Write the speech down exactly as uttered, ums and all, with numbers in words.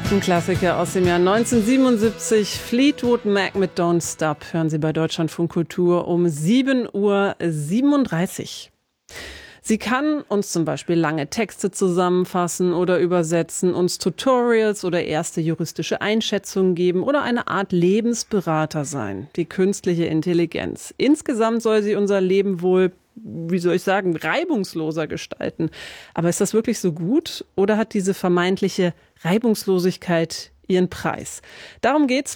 Ein Klassiker aus dem Jahr neunzehnhundertsiebenundsiebzig, Fleetwood Mac mit Don't Stop, hören Sie bei Deutschlandfunk Kultur um sieben Uhr siebenunddreißig. Sie kann uns zum Beispiel lange Texte zusammenfassen oder übersetzen, uns Tutorials oder erste juristische Einschätzungen geben oder eine Art Lebensberater sein, die künstliche Intelligenz. Insgesamt soll sie unser Leben wohl, wie soll ich sagen, reibungsloser gestalten. Aber ist das wirklich so gut oder hat diese vermeintliche Reibungslosigkeit ihren Preis? Darum geht's